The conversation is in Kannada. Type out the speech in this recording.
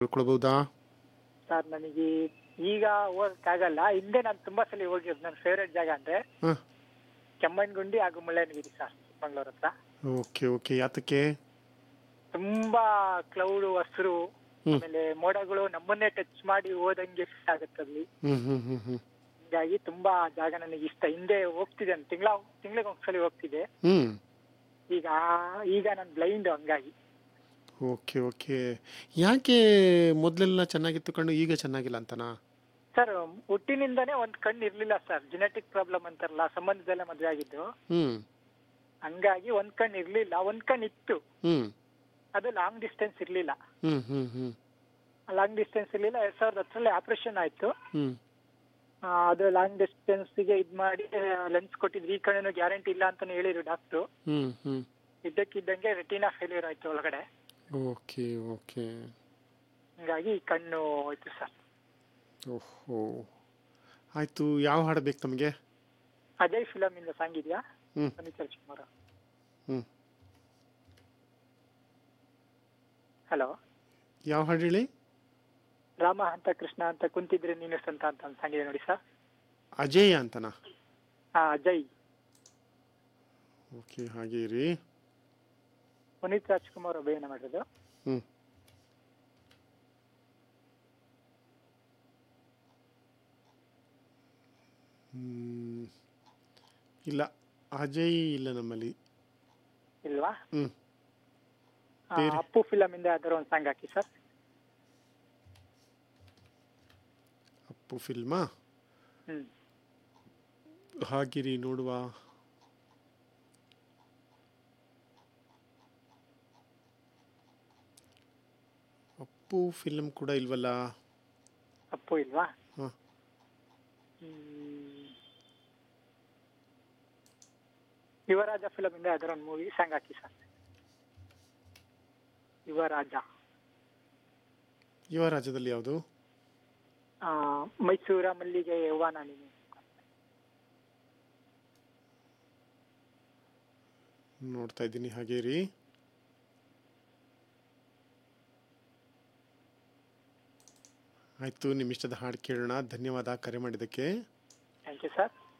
ತಿಳ್ಕೊಳ್ಬಹುದಾ? ಸರ್ ನನಗೆ ಈಗ ಹೋಗಕ್ಕಾಗಲ್ಲ. ಹಿಂದೆ ನಾನು ತುಂಬಾ ಸಲ ಹೋಗಿರೋದು. ನನ್ನ ಫೇವ್ರೇಟ್ ಜಾಗ ಅಂದ್ರೆ ಹಾಂ. ಕೆಮ್ಮಣ್ಣಗುಂಡಿ ಹಾಗೂ ಮುಳ್ಳಯ್ಯನಗಿರಿ ಸರ್, ಚಿಕ್ಕಮಂಗ್ಳೂರ್ ಹತ್ರ. Okay okay. ಯಾತಕ್ಕೆ? ತುಂಬಾ ಕ್ಲೌಡ್, ಹಸಿರು, ಹ್ಞೂ ಆಮೇಲೆ ಮೋಡಗಳು ನಮ್ಮನ್ನೇ ಟಚ್ ಮಾಡಿ ಹೋದಂಗೆ ಫೀಲ್ ಆಗುತ್ತಲ್ಲಿ. ಹ್ಞೂ ಹ್ಞೂ ಹ್ಞೂ ಹ್ಞೂ ಹೀಗಾಗಿ ತುಂಬಾ ಜಾಗ ನನಗೆ ಇಷ್ಟ. ಹಿಂದೆ ಹೋಗ್ತಿದ್ದೆ, ತಿಂಗಳಿಗೆ ಒಂದ್ಸಲಿ ಹೋಗ್ತಿದ್ದೆ. ಹ್ಞೂ. ಈಗ ಈಗ ನಾನು ಬ್ಲೈಂಡ್, ಹಂಗಾಗಿ. Okay okay. ಯಾಕೆ ಮೊದಲೆಲ್ಲ ಚೆನ್ನಾಗಿತ್ತು ಕಣ್ಣು, ಈಗ ಚೆನ್ನಾಗಿಲ್ಲ ಅಂತನಾ? ಸರ್, ಹುಟ್ಟಿನಿಂದಾನೇ ಒಂದ್ ಕಣ್ಣು ಇರ್ಲಿಲ್ಲ ಸರ್. ಜೆನೆಟಿಕ್ ಪ್ರಾಬ್ಲಮ್ ಅಂತಾರಲ್ಲ, ಸಂಬಂಧದಲ್ಲೇ ಮದುವೆ ಆಗಿದ್ದು. ಹ್ಞೂ ಹಂಗಾಗಿ ಒಂದ್ ಕಣ್ಣು ಇರ್ಲಿಲ್ಲ. ಒಂದ್ ಕಣ್ಣು ಇತ್ತು, ಹ್ಞೂ ಅದು ಲಾಂಗ್ ಡಿಸ್ಟೆನ್ಸ್ ಇರ್ಲಿಲ್ಲ. ಹ್ಞೂ ಹ್ಞೂ ಹ್ಞೂ ಲಾಂಗ್ ಡಿಸ್ಟೆನ್ಸ್ ಇರ್ಲಿಲ್ಲ. 2010 ಆಪರೇಷನ್ ಆಯ್ತು. ಹ್ಞೂ ಅದು ಲಾಂಗ್ ಡಿಸ್ಟೆನ್ಸ್ಗೆ ಇದ್ ಮಾಡಿ ಲೆನ್ಸ್ ಕೊಟ್ಟಿದ್ರು. ಈ ಕಣ್ಣು ಗ್ಯಾರಂಟಿ ಇಲ್ಲ ಅಂತಾನೆ ಹೇಳಿದ್ರು ಡಾಕ್ಟ್ರು. ಹ್ಞೂ ಹ್ಞೂ. ಇದ್ದಕ್ಕಿದ್ದಂಗೆ ರೆಟಿನಾ ಫೇಲ್ಯೂರ್ ಆಯ್ತು ಒಳಗಡೆ. Okay okay. ಹಂಗಾಗಿ ಈ ಕಣ್ಣು ಹೋಯ್ತು ಸರ್. ಓಹೋ. ಆಯಿತು. ಯಾವ ಹಾಡು ಬೇಕು ತಮಗೆ? ಅಜಯ್ ಫಿಲಮ್ ಇಂದ ಸಾಂಗ್ ಇದೆಯಾ? ಹ್ಞೂ ಪುನೀತ್ ರಾಜ್ಕುಮಾರ್. ಹ್ಞೂ. ಹಲೋ, ಯಾವ ಹಾಡು ಹೇಳಿ? ರಾಮ ಅಂತ ಕೃಷ್ಣ ಅಂತ ಕುಂತಿದ್ರೆ ನೀನು ಸಂತ ಅಂತ ಒಂದು ಸಾಂಗ್ ಇದೆ ನೋಡಿ ಸರ್. ಅಜಯ್ ಅಂತನಾ? ಅಜಯ್. ಓಕೆ, ಹಾಗೆ ಇರಿ. ಪುನೀತ್ ರಾಜ್ಕುಮಾರ್ ಅಭಿನಯ ಮಾಡಿರೋದು. ಹ್ಞೂ. ಇಲ್ಲ, ಅಜಯ್ ಇಲ್ಲ ನಮ್ಮಲ್ಲಿ. ಇಲ್ವಾ? ಹ್ಞೂ. ಬೇರೆ ಅಪ್ಪು ಫಿಲಮ್ ಇಂದ ಯಾವ್ದಾದ್ರು ಒಂದು ಸಾಂಗ್ ಹಾಕಿ ಸರ್. ಅಪ್ಪು ಫಿಲ್ಮಾ? ಹ್ಮ್. ಹಾಗಿರಿ, ನೋಡುವ. ಅಪ್ಪು ಫಿಲ್ಮ್ ಕೂಡ ಇಲ್ವಲ್ಲ. ಅಪ್ಪು ಇಲ್ವಾ? ಹಾಂ. ಯುವರಾಜ ಫಿಲಮ್ ಇಂದ ಯಾವ್ದಾದ್ರು ಒಂದು ಮೂವಿ ಸಾಂಗ್ ಹಾಕಿ ಸರ್. ಯುವರಾಜ. ಯುವ ರಾಜ್ಯದಲ್ಲಿ ಯಾವುದು? ಮೈಸೂರ ಮಲ್ಲಿಗೆ ಯೌವನ ನೀನು. ನೋಡ್ತಾ ಇದ್ದೀನಿ, ಹಾಗೆ ರೀ. ಆಯಿತು, ನಿಮ್ಮ ಇಷ್ಟದ ಹಾಡು ಕೇಳೋಣ. ಧನ್ಯವಾದ ಕರೆ ಮಾಡಿದ್ದಕ್ಕೆ. Thank you sir.